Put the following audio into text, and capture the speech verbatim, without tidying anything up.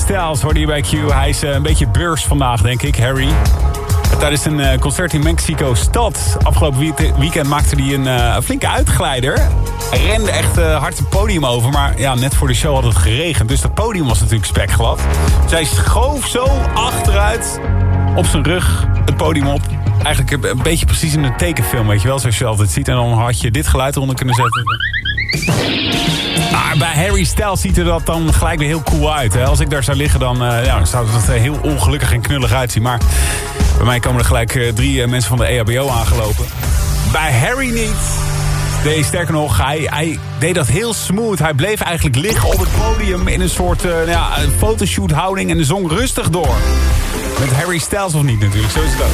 Styles hoorde je bij Q. Hij is uh, een beetje beurs vandaag, denk ik, Harry. Tijdens een uh, concert in Mexico-stad afgelopen week- weekend maakte hij een uh, flinke uitglijder. Hij rende echt uh, hard het podium over, maar ja, net voor de show had het geregend. Dus dat podium was natuurlijk spekglad. Zij schoof zo achteruit op zijn rug het podium op. Eigenlijk een beetje precies in een tekenfilm, weet je wel, zoals je altijd ziet. En dan had je dit geluid eronder kunnen zetten. Maar bij Harry Styles ziet er dat dan gelijk weer heel cool uit. Hè? Als ik daar zou liggen, dan, uh, ja, dan zou het er heel ongelukkig en knullig uitzien. Maar bij mij komen er gelijk uh, drie uh, mensen van de E H B O aangelopen. Bij Harry niet. Nee, sterker nog, hij, hij deed dat heel smooth. Hij bleef eigenlijk liggen op het podium in een soort uh, ja, fotoshoot houding en zong rustig door. Met Harry Styles of niet natuurlijk, zo is het ook.